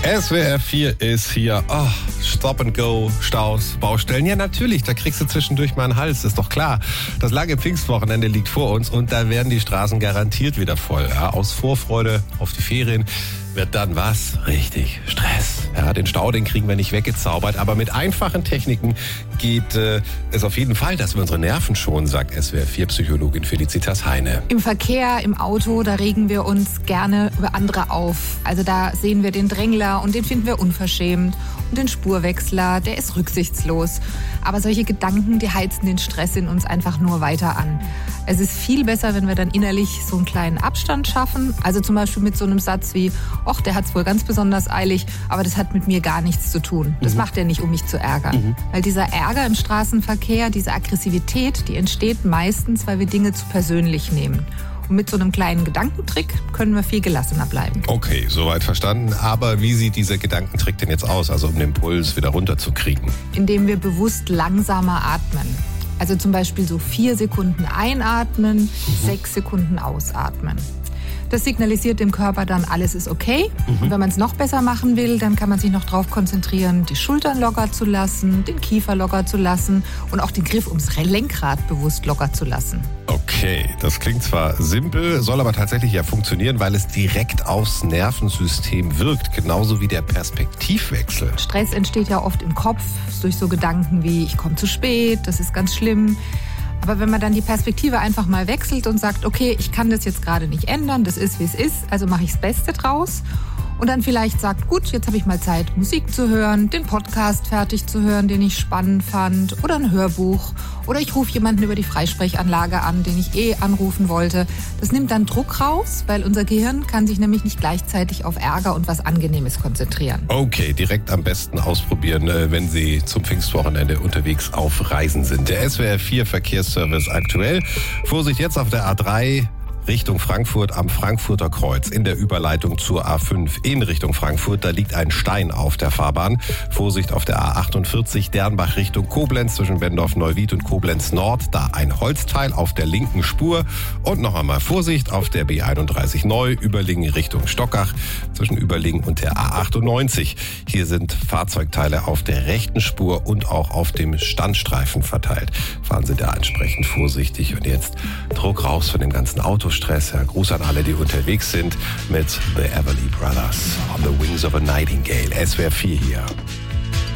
SWR 4 ist hier. Oh, Stop and Go, Staus, Baustellen. Ja, natürlich, da kriegst du zwischendurch mal einen Hals, ist doch klar. Das lange Pfingstwochenende liegt vor uns und da werden die Straßen garantiert wieder voll. Ja, aus Vorfreude auf die Ferien wird dann was? Richtig, Stress. Ja, den Stau, den kriegen wir nicht weggezaubert, aber mit einfachen Techniken geht es auf jeden Fall, dass wir unsere Nerven schonen, sagt SWR4-Psychologin Felicitas Heine. Im Verkehr, im Auto, da regen wir uns gerne über andere auf. Also da sehen wir den Drängler und den finden wir unverschämt. Und den Spurwechsler, der ist rücksichtslos. Aber solche Gedanken, die heizen den Stress in uns einfach nur weiter an. Es ist viel besser, wenn wir dann innerlich so einen kleinen Abstand schaffen. Also zum Beispiel mit so einem Satz wie, ach, der hat's wohl ganz besonders eilig, aber das hat mit mir gar nichts zu tun. Das macht er nicht, um mich zu ärgern. Weil dieser Ärger im Straßenverkehr, diese Aggressivität, die entsteht meistens, weil wir Dinge zu persönlich nehmen. Und mit so einem kleinen Gedankentrick können wir viel gelassener bleiben. Okay, soweit verstanden. Aber wie sieht dieser Gedankentrick denn jetzt aus, also um den Puls wieder runterzukriegen? Indem wir bewusst langsamer atmen. Also zum Beispiel so 4 Sekunden einatmen, 6 Sekunden ausatmen. Das signalisiert dem Körper dann, alles ist okay. Und wenn man es noch besser machen will, dann kann man sich noch darauf konzentrieren, die Schultern locker zu lassen, den Kiefer locker zu lassen und auch den Griff ums Lenkrad bewusst locker zu lassen. Okay, das klingt zwar simpel, soll aber tatsächlich ja funktionieren, weil es direkt aufs Nervensystem wirkt, genauso wie der Perspektivwechsel. Stress entsteht ja oft im Kopf durch so Gedanken wie, ich komme zu spät, das ist ganz schlimm. Aber wenn man dann die Perspektive einfach mal wechselt und sagt, okay, ich kann das jetzt gerade nicht ändern, das ist, wie es ist, also mache ich das Beste draus. Und dann vielleicht sagt, gut, jetzt habe ich mal Zeit, Musik zu hören, den Podcast fertig zu hören, den ich spannend fand, oder ein Hörbuch. Oder ich rufe jemanden über die Freisprechanlage an, den ich anrufen wollte. Das nimmt dann Druck raus, weil unser Gehirn kann sich nämlich nicht gleichzeitig auf Ärger und was Angenehmes konzentrieren. Okay, direkt am besten ausprobieren, wenn Sie zum Pfingstwochenende unterwegs auf Reisen sind. Der SWR4 Verkehrsservice aktuell. Vorsicht jetzt auf der A3. Richtung Frankfurt am Frankfurter Kreuz in der Überleitung zur A5 in Richtung Frankfurt. Da liegt ein Stein auf der Fahrbahn. Vorsicht auf der A48 Dernbach Richtung Koblenz zwischen Bendorf-Neuwied und Koblenz Nord. Da ein Holzteil auf der linken Spur. Und noch einmal Vorsicht auf der B31 Neu Überlingen Richtung Stockach zwischen Überlingen und der A98. Hier sind Fahrzeugteile auf der rechten Spur und auch auf dem Standstreifen verteilt. Fahren Sie da entsprechend vorsichtig. Und jetzt Druck raus von dem ganzen Autostress. Ja, Gruß an alle, die unterwegs sind mit The Everly Brothers on the Wings of a Nightingale. SWR 4 hier.